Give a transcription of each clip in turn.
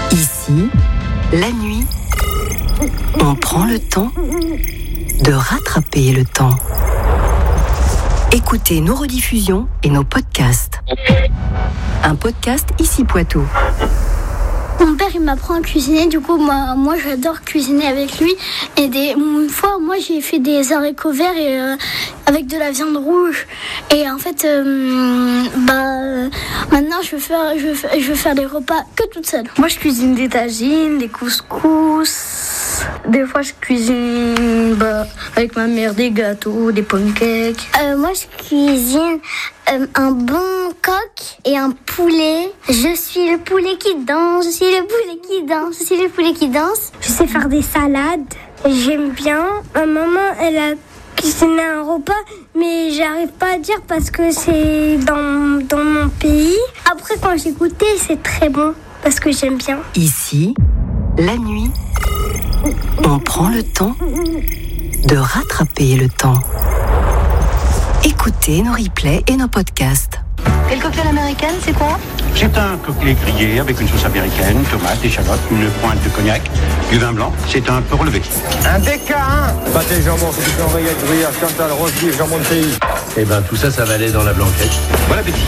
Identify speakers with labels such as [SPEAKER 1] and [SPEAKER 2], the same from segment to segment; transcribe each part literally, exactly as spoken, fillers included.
[SPEAKER 1] Ici, la nuit, on prend le temps de rattraper le temps. Écoutez nos rediffusions et nos podcasts. Un podcast Ici Poitou.
[SPEAKER 2] Mon père, il m'apprend à cuisiner, du coup, moi, moi j'adore cuisiner avec lui. Et des, une fois, moi, j'ai fait des haricots verts et, euh, avec de la viande rouge. Et en fait, euh, bah, euh, maintenant, je veux, faire, je, veux faire, je veux faire des repas que toute seule.
[SPEAKER 3] Moi, je cuisine des tagines, des couscous. Des fois, je cuisine bah, avec ma mère des gâteaux, des pancakes.
[SPEAKER 2] Euh, moi, je cuisine euh, un bon coq et un poulet. Je suis le poulet qui danse, je suis le poulet qui danse, je suis le poulet qui danse.
[SPEAKER 4] Je sais faire des salades. J'aime bien. Ma maman, elle a cuisiné un repas, mais j'arrive pas à dire parce que c'est dans, dans mon pays. Après, quand j'ai goûté, c'est très bon parce que j'aime bien.
[SPEAKER 1] Ici, la nuit, on prend le temps de rattraper le temps. Écoutez nos replays et nos podcasts.
[SPEAKER 5] Quelle cocktail américaine, c'est quoi?
[SPEAKER 6] C'est un cocktail grillé avec une sauce américaine, tomates, échalotes, une pointe de cognac, du vin blanc. C'est un peu relevé.
[SPEAKER 7] Un D K un pâté jambon, c'est du oreillette, gruyère, Chantal, rose beef, jambon de pays.
[SPEAKER 8] Eh ben tout ça, ça va aller dans la blanquette.
[SPEAKER 6] Bon appétit.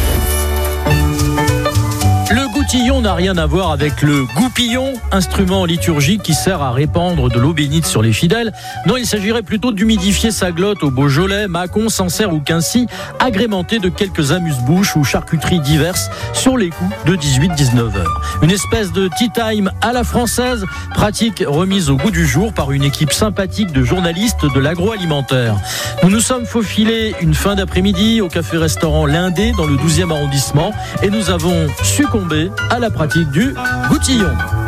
[SPEAKER 9] Le goutillon n'a rien à voir avec le goupillon, instrument liturgique qui sert à répandre de l'eau bénite sur les fidèles. Non, il s'agirait plutôt d'humidifier sa glotte au Beaujolais, Mâcon, Sancerre ou Quincy, agrémenté de quelques amuse-bouches ou charcuteries diverses sur les coups de dix-huit à dix-neuf heures. Une espèce de tea time à la française, pratique remise au goût du jour par une équipe sympathique de journalistes de l'agroalimentaire. Nous nous sommes faufilés une fin d'après-midi au café-restaurant L'Indé dans le douzième arrondissement et nous avons succombé à la pratique du goutillon.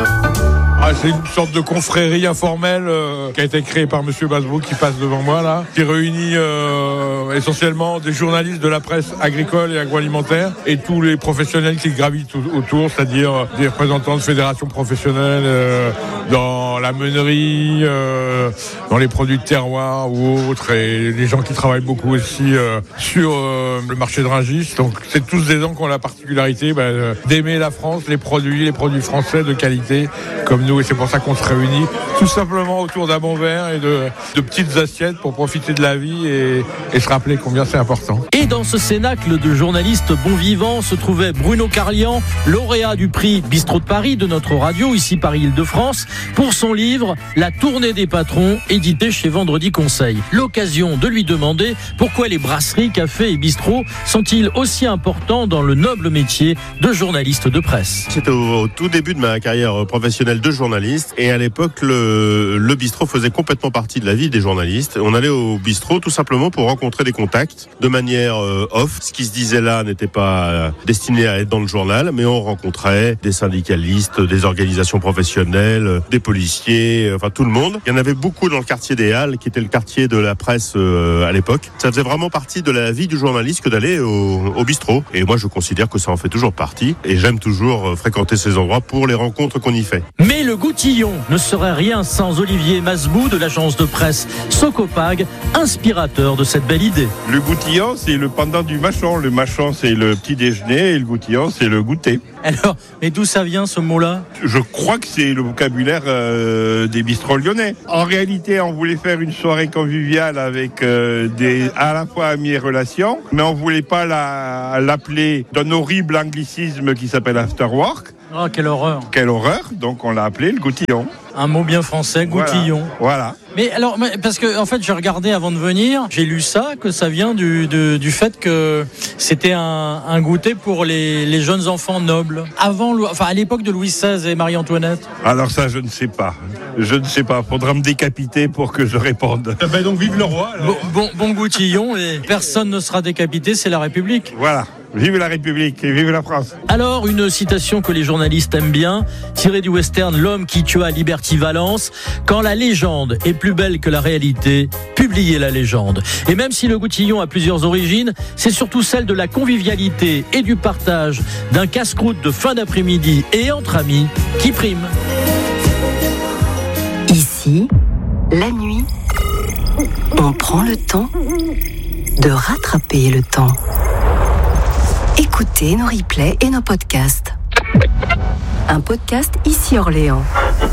[SPEAKER 10] Ah, c'est une sorte de confrérie informelle euh, qui a été créée par Monsieur Basbou qui passe devant moi là, qui réunit euh, essentiellement des journalistes de la presse agricole et agroalimentaire et tous les professionnels qui gravitent autour, c'est-à-dire des représentants de fédérations professionnelles euh, dans la meunerie, euh, dans les produits de terroir ou autres, et les gens qui travaillent beaucoup aussi euh, sur euh, le marché de Rungis. Donc c'est tous des gens qui ont la particularité bah, d'aimer la France, les produits, les produits français de qualité comme nous. Et c'est pour ça qu'on se réunit tout simplement autour d'un bon verre et de, de petites assiettes pour profiter de la vie et, et se rappeler combien c'est important.
[SPEAKER 9] Et dans ce cénacle de journalistes bons vivants se trouvait Bruno Carlian, lauréat du prix Bistrot de Paris de notre radio, ici Paris-Île-de-France, pour son livre La tournée des patrons, édité chez Vendredi Conseil. L'occasion de lui demander pourquoi les brasseries, cafés et bistrots sont-ils aussi importants dans le noble métier de journaliste de presse.
[SPEAKER 11] C'était au, au tout début de ma carrière professionnelle de journaliste, et à l'époque le, le bistrot faisait complètement partie de la vie des journalistes. On allait au bistrot tout simplement pour rencontrer des contacts de manière euh, off. Ce qui se disait là n'était pas euh, destiné à être dans le journal, mais on rencontrait des syndicalistes, des organisations professionnelles, euh, des policiers, euh, enfin tout le monde. Il y en avait beaucoup dans le quartier des Halles, qui était le quartier de la presse euh, à l'époque. Ça faisait vraiment partie de la vie du journaliste que d'aller au, au bistrot. Et moi je considère que ça en fait toujours partie, et j'aime toujours euh, fréquenter ces endroits pour les rencontres qu'on y fait.
[SPEAKER 9] Mais le goutillon ne serait rien sans Olivier Masbou de l'agence de presse Socopag, inspirateur de cette belle idée.
[SPEAKER 12] Le goutillon, c'est le pendant du mâchon. Le mâchon, c'est le petit déjeuner, et le goutillon, c'est le goûter.
[SPEAKER 9] Alors, mais d'où ça vient ce mot-là ?
[SPEAKER 12] Je crois que c'est le vocabulaire euh, des bistrots lyonnais. En réalité, on voulait faire une soirée conviviale avec euh, des, à la fois amis et relations, mais on voulait pas la, l'appeler d'un horrible anglicisme qui s'appelle after work.
[SPEAKER 9] Oh, quelle horreur.
[SPEAKER 12] Quelle horreur, donc on l'a appelé le goutillon.
[SPEAKER 9] Un mot bien français, goutillon.
[SPEAKER 12] Voilà. voilà.
[SPEAKER 9] Mais alors, parce que en fait, j'ai regardé avant de venir, j'ai lu ça, que ça vient du, de, du fait que c'était un, un goûter pour les, les jeunes enfants nobles. Avant, enfin, à l'époque de Louis seize et Marie-Antoinette.
[SPEAKER 12] Alors ça, je ne sais pas. Je ne sais pas. Faudra me décapiter pour que je réponde.
[SPEAKER 10] Ah ben donc vive le roi. Alors.
[SPEAKER 9] Bon, bon, bon goutillon, et personne ne sera décapité, c'est la République.
[SPEAKER 12] Voilà. Vive la République et vive la France.
[SPEAKER 9] Alors, une citation que les journalistes aiment bien, tirée du western L'homme qui tua Liberty Valance. Quand la légende est plus belle que la réalité, publiez la légende. Et même si le goutillon a plusieurs origines, c'est surtout celle de la convivialité et du partage d'un casse-croûte de fin d'après-midi et entre amis qui prime.
[SPEAKER 1] Ici, la nuit, on prend le temps de rattraper le temps. Écoutez nos replays et nos podcasts. un podcast ici Orléans.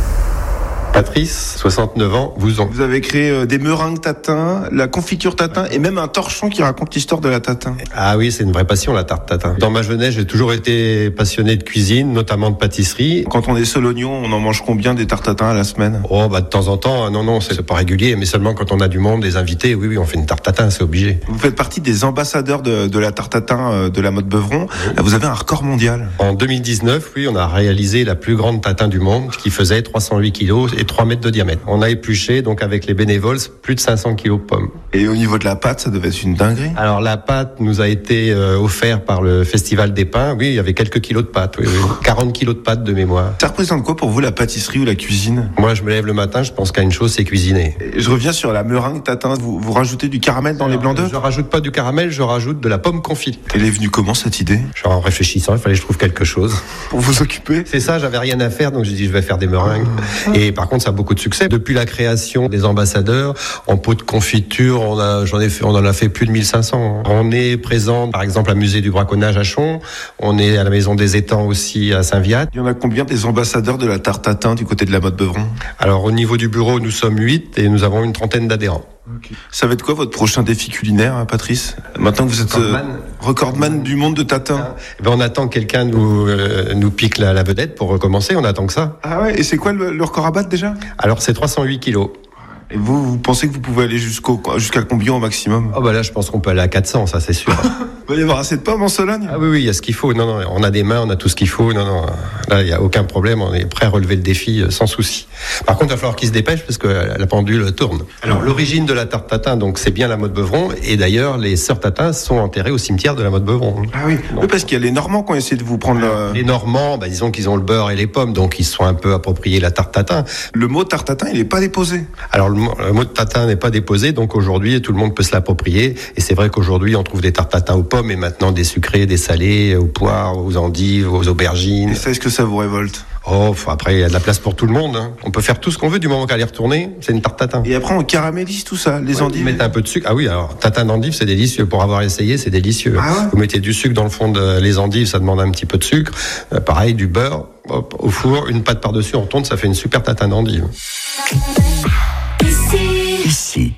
[SPEAKER 13] Patrice, soixante-neuf ans, vous en.
[SPEAKER 14] Vous avez créé euh, des meringues tatin, la confiture tatin et même un torchon qui raconte l'histoire de la tatin.
[SPEAKER 13] Ah oui, c'est une vraie passion la tarte tatin. Dans ma jeunesse, j'ai toujours été passionné de cuisine, notamment de pâtisserie.
[SPEAKER 14] Quand on est seul oignon, on en mange combien des tartes tatin à la semaine?
[SPEAKER 13] Oh bah de temps en temps, non non, c'est pas régulier, mais seulement quand on a du monde, des invités, oui oui, on fait une tarte tatin, c'est obligé.
[SPEAKER 14] Vous faites partie des ambassadeurs de, de la tarte tatin euh, de la mode Beuvron. Oui. Vous avez un record mondial.
[SPEAKER 13] En deux mille dix-neuf, oui, on a réalisé la plus grande tatin du monde, qui faisait trois cent huit kilos et trois mètres de diamètre. On a épluché, donc avec les bénévoles, plus de cinq cents kilos de pommes.
[SPEAKER 14] Et au niveau de la pâte, ça devait être une dinguerie.
[SPEAKER 13] Alors la pâte nous a été euh, offerte par le Festival des Pains. Oui, il y avait quelques kilos de pâte, oui, oui. quarante kilos de pâte de mémoire.
[SPEAKER 14] Ça représente quoi pour vous la pâtisserie ou la cuisine?
[SPEAKER 13] Moi, je me lève le matin, je pense qu'à une chose, c'est cuisiner.
[SPEAKER 14] Et je reviens sur la meringue tatin. Vous, vous rajoutez du caramel dans Alors, les blancs d'œufs?
[SPEAKER 13] Je rajoute pas du caramel, je rajoute de la pomme confite.
[SPEAKER 14] Elle est venue comment cette idée?
[SPEAKER 13] Genre, en réfléchissant, il fallait que je trouve quelque chose.
[SPEAKER 14] Pour vous occuper?
[SPEAKER 13] C'est ça, j'avais rien à faire, donc j'ai dit je vais faire des meringues. Et par contre, ça a beaucoup de succès. Depuis la création des ambassadeurs, en pot de confiture, on a, j'en ai fait, on en a fait plus de mille cinq cents. On est présent, par exemple, à Musée du Braconnage à Chon. On est à la Maison des Étangs aussi à Saint-Viat.
[SPEAKER 14] Il y en a combien des ambassadeurs de la tarte tatin du côté de la mode Beuvron?
[SPEAKER 13] Alors, au niveau du bureau, nous sommes huit et nous avons une trentaine d'adhérents.
[SPEAKER 14] Okay. Ça va être quoi votre prochain défi culinaire, Patrice? Maintenant que vous êtes recordman, euh, recordman du monde de tatin.
[SPEAKER 13] Eh ben on attend que quelqu'un nous euh, nous pique la, la vedette pour recommencer. On attend que ça.
[SPEAKER 14] Ah ouais. Et c'est quoi le, le record à battre déjà?
[SPEAKER 13] Alors c'est trois cent huit kilos.
[SPEAKER 14] Et vous, vous pensez que vous pouvez aller jusqu'au jusqu'à combien au maximum?
[SPEAKER 13] Oh bah là, je pense qu'on peut aller à quatre cents, ça c'est sûr.
[SPEAKER 14] Il va y avoir assez de pommes en Sologne?
[SPEAKER 13] Ah oui, oui, il y a ce qu'il faut. Non, non, on a des mains, on a tout ce qu'il faut. Non, non, là, il n'y a aucun problème. On est prêt à relever le défi sans souci. Par contre, il va falloir qu'il se dépêche parce que la pendule tourne. Alors, l'origine de la tarte tatin, donc, c'est bien la mode Beuvron. Et d'ailleurs, les sœurs Tatin sont enterrées au cimetière de la mode Beuvron.
[SPEAKER 14] Ah oui, donc, oui parce qu'il y a les Normands qui ont essayé de vous prendre le...
[SPEAKER 13] Les Normands, bah, disons qu'ils ont le beurre et les pommes, donc ils se sont un peu appropriés la tarte tatin.
[SPEAKER 14] Le mot tarte tatin, il n'est pas déposé.
[SPEAKER 13] Alors, le mot, le mot de tatin n'est pas déposé, donc aujourd'hui, tout le monde peut se l'approprier. Et c'est vrai qu'aujourd'hui, on trouve des tartes tatin aux pommes et maintenant des sucrés, des salés, aux poires, aux endives, aux aubergines.
[SPEAKER 14] Et ça, est-ce que ça vous révolte?
[SPEAKER 13] Oh, après, il y a de la place pour tout le monde. Hein. On peut faire tout ce qu'on veut du moment qu'elle est retournée. C'est une tarte tatin.
[SPEAKER 14] Et après, on caramélise tout ça, les
[SPEAKER 13] ouais,
[SPEAKER 14] endives.
[SPEAKER 13] Vous mettez un peu de sucre. Ah oui, alors, tatin d'endives, c'est délicieux. Pour avoir essayé, c'est délicieux.
[SPEAKER 14] Ah ouais.
[SPEAKER 13] Vous mettez du sucre dans le fond de les endives, ça demande un petit peu de sucre. Euh, pareil, du beurre, hop, au four, une pâte par-dessus, on tourne, ça fait une super tatin d'endives.
[SPEAKER 1] Ici. Ici.